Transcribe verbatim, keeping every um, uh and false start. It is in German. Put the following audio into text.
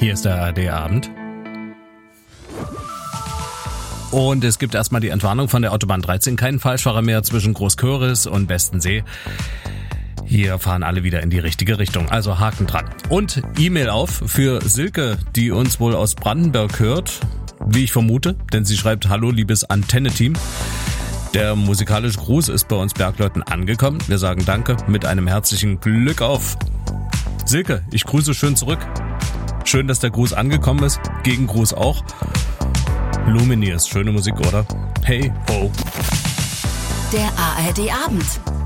Hier ist der A R D-Abend. Und es gibt erstmal die Entwarnung von der Autobahn dreizehn. Kein Falschfahrer mehr zwischen Großköris und Westensee. Hier fahren alle wieder in die richtige Richtung. Also Haken dran. Und E-Mail auf für Silke, die uns wohl aus Brandenburg hört. Wie ich vermute, denn sie schreibt: Hallo, liebes Antenne-Team. Der musikalische Gruß ist bei uns Bergleuten angekommen. Wir sagen Danke mit einem herzlichen Glück auf. Silke, ich grüße schön zurück. Schön, dass der Gruß angekommen ist. Gegengruß auch. Lumineers, schöne Musik, oder? Hey, ho. Der A R D-Abend.